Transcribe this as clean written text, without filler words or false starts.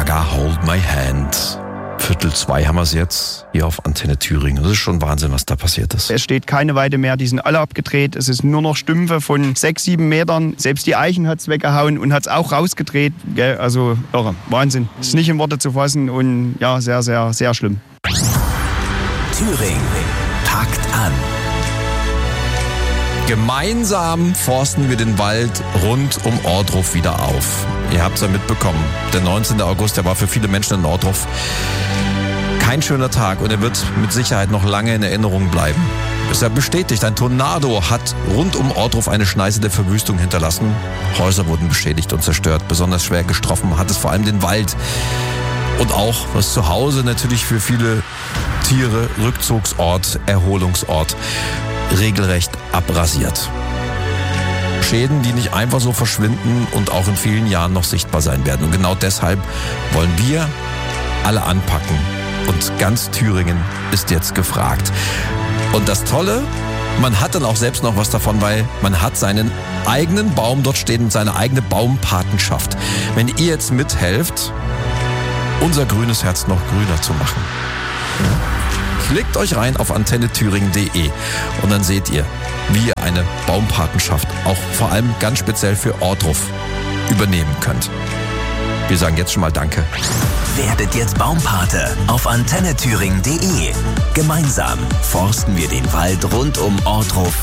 Gaga, Hold My Hand. 1:45 haben wir es jetzt hier auf Antenne Thüringen. Das ist schon Wahnsinn, was da passiert ist. Es steht keine Weide mehr, die sind alle abgedreht. Es ist nur noch Stümpfe von 6-7 Metern. Selbst die Eichen hat es weggehauen und hat es auch rausgedreht. Also irre, Wahnsinn. Ist nicht in Worte zu fassen und ja, sehr, sehr, sehr schlimm. Thüringen packt an. Gemeinsam forsten wir den Wald rund um Ohrdruf wieder auf. Ihr habt es ja mitbekommen. Der 19. August, der war für viele Menschen in Ohrdruf kein schöner Tag und er wird mit Sicherheit noch lange in Erinnerung bleiben. Ist ja bestätigt, ein Tornado hat rund um Ohrdruf eine Schneise der Verwüstung hinterlassen. Häuser wurden beschädigt und zerstört. Besonders schwer getroffen hat es vor allem den Wald. Und auch das Zuhause natürlich für viele Tiere, Rückzugsort, Erholungsort, regelrecht abrasiert. Schäden, die nicht einfach so verschwinden und auch in vielen Jahren noch sichtbar sein werden. Und genau deshalb wollen wir alle anpacken. Und ganz Thüringen ist jetzt gefragt. Und das Tolle, man hat dann auch selbst noch was davon, weil man hat seinen eigenen Baum dort stehen und seine eigene Baumpatenschaft. Wenn ihr jetzt mithelft, unser grünes Herz noch grüner zu machen. Klickt euch rein auf antennethüringen.de und dann seht ihr, wie ihr eine Baumpatenschaft auch vor allem ganz speziell für Ohrdruf übernehmen könnt. Wir sagen jetzt schon mal Danke. Werdet jetzt Baumpate auf antennethüringen.de. Gemeinsam forsten wir den Wald rund um Ohrdruf